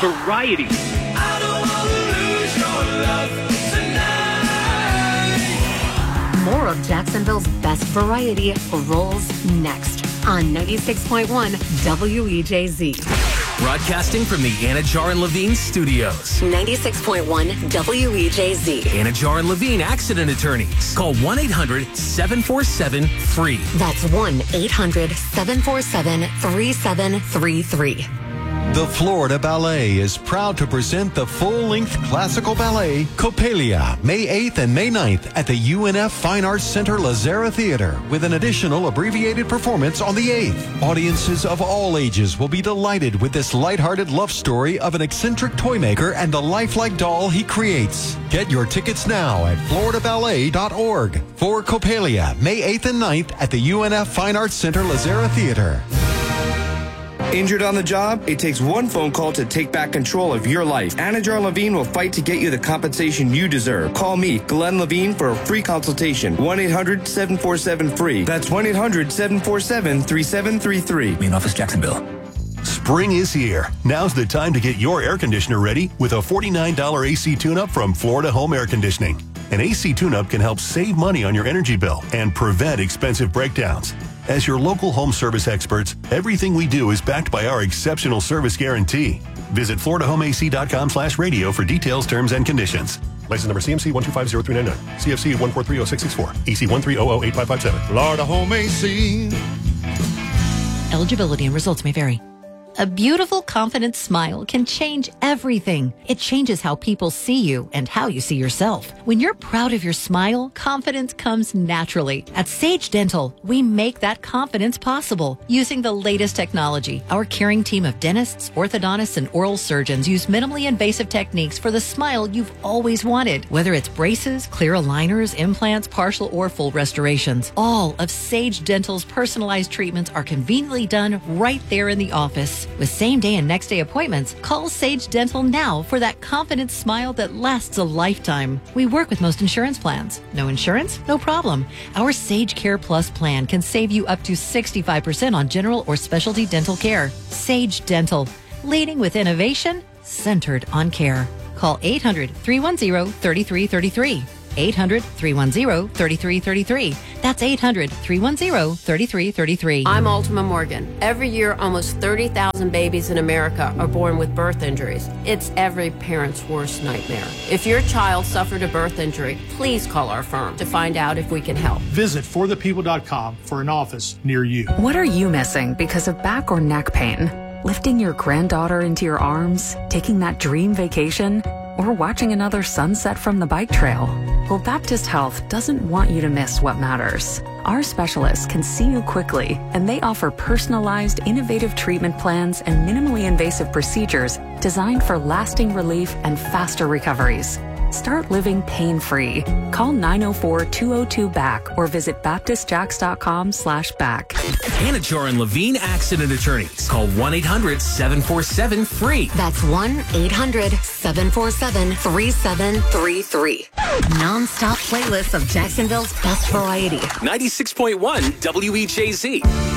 variety. I don't wanna lose your love tonight. More of Jacksonville's best variety rolls next on 96.1 WEJZ. Broadcasting from the Anajar and Levine studios. 96.1 WEJZ. Anajar and Levine Accident Attorneys. Call 1-800-747-FREE. That's 1-800-747-3733. The Florida Ballet is proud to present the full-length classical ballet, Coppelia, May 8th and May 9th at the UNF Fine Arts Center Lazara Theater, with an additional abbreviated performance on the 8th. Audiences of all ages will be delighted with this lighthearted love story of an eccentric toy maker and the lifelike doll he creates. Get your tickets now at floridaballet.org for Coppelia, May 8th and 9th at the UNF Fine Arts Center Lazara Theater. Injured on the job? It takes one phone call to take back control of your life. Anajar Levine will fight to get you the compensation you deserve. Call me, Glenn Levine, for a free consultation. 1-800-747-FREE. That's 1-800-747-3733. Main office, Jacksonville. Spring is here. Now's the time to get your air conditioner ready with a $49 AC tune-up from Florida Home Air Conditioning. An AC tune-up can help save money on your energy bill and prevent expensive breakdowns. As your local home service experts, everything we do is backed by our exceptional service guarantee. Visit floridahomeac.com/radio for details, terms, and conditions. License number CMC 1250399. CFC 1430664. EC 13008557. Florida Home AC. Eligibility and results may vary. A beautiful, confident smile can change everything. It changes how people see you and how you see yourself. When you're proud of your smile, confidence comes naturally. At Sage Dental, we make that confidence possible using the latest technology. Our caring team of dentists, orthodontists, and oral surgeons use minimally invasive techniques for the smile you've always wanted. Whether it's braces, clear aligners, implants, partial or full restorations, all of Sage Dental's personalized treatments are conveniently done right there in the office. With same-day and next-day appointments, call Sage Dental now for that confident smile that lasts a lifetime. We work with most insurance plans. No insurance? No problem. Our Sage Care Plus plan can save you up to 65% on general or specialty dental care. Sage Dental, leading with innovation, centered on care. Call 800-310-3333. 800-310-3333. That's 800-310-3333. I'm Ultima Morgan. Every year, almost 30,000 babies in America are born with birth injuries. It's every parent's worst nightmare. If your child suffered a birth injury, please call our firm to find out if we can help. Visit forthepeople.com for an office near you. What are you missing because of back or neck pain? Lifting your granddaughter into your arms? Taking that dream vacation? Or watching another sunset from the bike trail? Well, Baptist Health doesn't want you to miss what matters. Our specialists can see you quickly, and they offer personalized, innovative treatment plans and minimally invasive procedures designed for lasting relief and faster recoveries. Start living pain-free. Call 904-202-BACK or visit baptistjacks.com/back. Anajar and Levine Accident Attorneys. Call 1-800-747-FREE. That's 1-800-747-3733. Non-stop playlists of Jacksonville's best variety. 96.1 WEJZ.